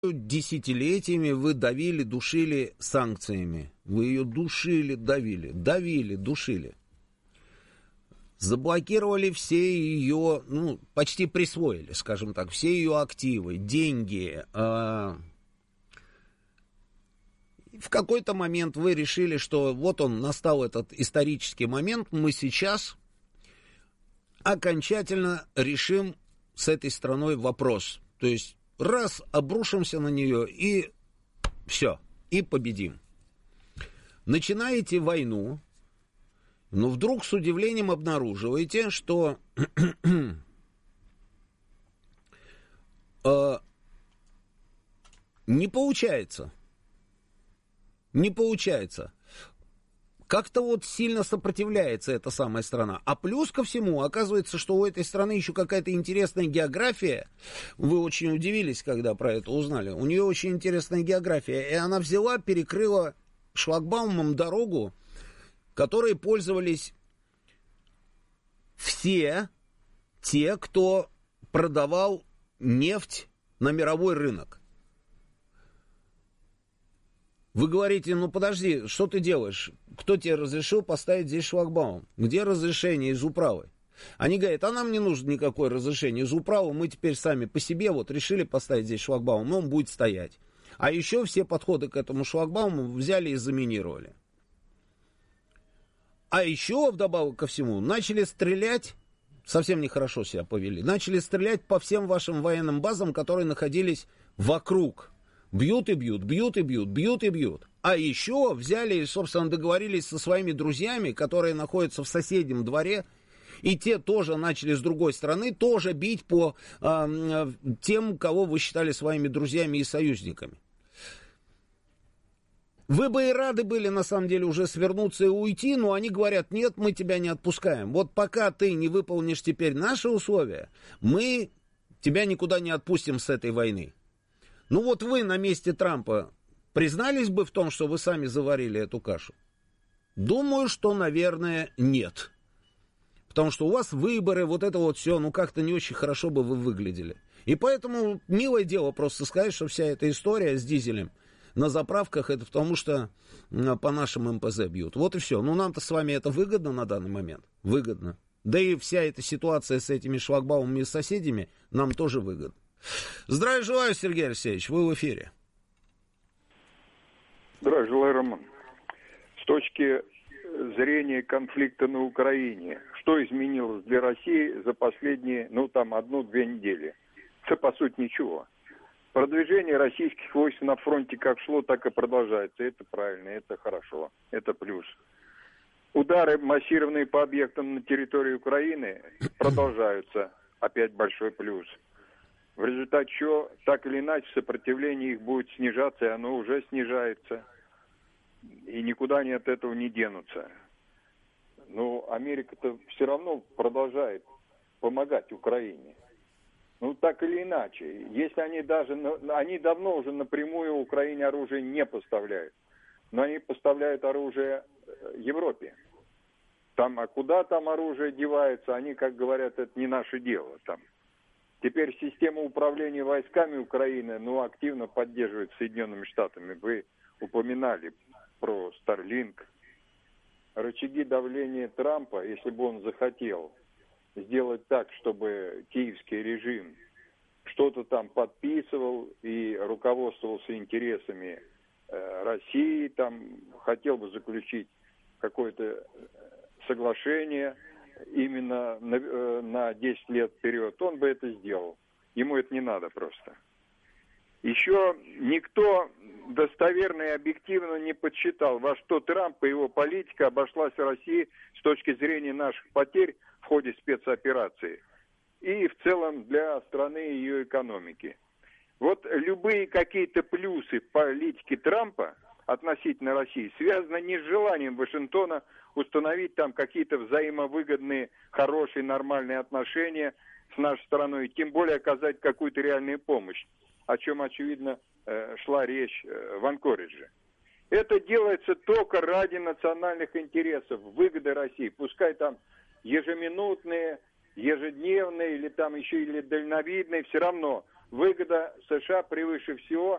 десятилетиями вы давили, душили санкциями. Вы ее душили, давили, душили. Заблокировали все ее, почти присвоили, скажем так, все ее активы, деньги. В какой-то момент вы решили, что вот он, настал этот исторический момент, мы сейчас окончательно решим с этой страной вопрос. То есть раз, обрушимся на нее и все, и победим. Начинаете войну, но вдруг с удивлением обнаруживаете, что не получается. Не получается. Как-то вот сильно сопротивляется эта самая страна. А плюс ко всему, оказывается, что у этой страны еще какая-то интересная география. Вы очень удивились, когда про это узнали. У нее очень интересная география. И она взяла, перекрыла шлагбаумом дорогу, которой пользовались все те, кто продавал нефть на мировой рынок. Вы говорите, подожди, что ты делаешь? Кто тебе разрешил поставить здесь шлагбаум? Где разрешение из управы? Они говорят, а нам не нужно никакое разрешение из управы, мы теперь сами по себе вот решили поставить здесь шлагбаум, и он будет стоять. А еще все подходы к этому шлагбауму взяли и заминировали. А еще, вдобавок ко всему, начали стрелять, совсем нехорошо себя повели, начали стрелять по всем вашим военным базам, которые находились вокруг. Бьют и бьют, бьют и бьют, бьют и бьют. А еще взяли и, собственно, договорились со своими друзьями, которые находятся в соседнем дворе, и те тоже начали с другой стороны тоже бить по тем, кого вы считали своими друзьями и союзниками. Вы бы и рады были, на самом деле, уже свернуться и уйти, но они говорят, нет, мы тебя не отпускаем. Вот пока ты не выполнишь теперь наши условия, мы тебя никуда не отпустим с этой войны. Вот вы на месте Трампа признались бы в том, что вы сами заварили эту кашу? Думаю, что, наверное, нет. Потому что у вас выборы, вот это вот все, как-то не очень хорошо бы вы выглядели. И поэтому милое дело просто сказать, что вся эта история с дизелем на заправках, это потому что по нашим МПЗ бьют. Вот и все. Нам-то с вами это выгодно на данный момент? Выгодно. Да и вся эта ситуация с этими шлагбаумами и соседями нам тоже выгодна. Здравия желаю, Сергей Алексеевич, вы в эфире. Здравия желаю, Роман. С точки зрения конфликта на Украине, что изменилось для России за последние, 1-2 недели? Это, по сути, ничего. Продвижение российских войск на фронте как шло, так и продолжается. Это правильно, это хорошо, это плюс. Удары массированные по объектам на территории Украины продолжаются. Опять большой плюс. В результате чего, так или иначе, сопротивление их будет снижаться, и оно уже снижается. И никуда они от этого не денутся. Но Америка-то все равно продолжает помогать Украине. Так или иначе. Если они давно уже напрямую Украине оружие не поставляют. Но они поставляют оружие Европе. А куда там оружие девается, они, как говорят, это не наше дело там. Теперь система управления войсками Украины, активно поддерживает Соединенными Штатами. Вы упоминали про Starlink. Рычаги давления Трампа, если бы он захотел сделать так, чтобы киевский режим что-то там подписывал и руководствовался интересами России, хотел бы заключить какое-то соглашение именно на 10 лет вперед, он бы это сделал. Ему это не надо просто. Еще никто достоверно и объективно не подсчитал, во что Трамп и его политика обошлась России с точки зрения наших потерь в ходе спецоперации и в целом для страны и ее экономики. Вот любые какие-то плюсы политики Трампа относительно России связаны не с желанием Вашингтона установить там какие-то взаимовыгодные, хорошие, нормальные отношения с нашей страной, тем более оказать какую-то реальную помощь, о чем, очевидно, шла речь в Анкоридже. Это делается только ради национальных интересов, выгоды России. Пускай там ежеминутные, ежедневные или там еще или дальновидные, все равно выгода США превыше всего,